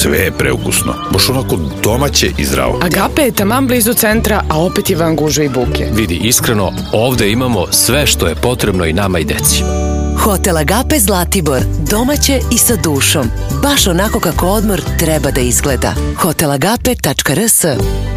Sve je preukusno, baš onako domaće i zdravo. Agape je taman blizu centra, a opet je van gužve i buke. Vidi, iskreno, ovde imamo sve što je potrebno i nama i deci. Hotel Agape Zlatibor, domaće i sa dušom. Baš onako kako odmor treba da izgleda. hotelagape.rs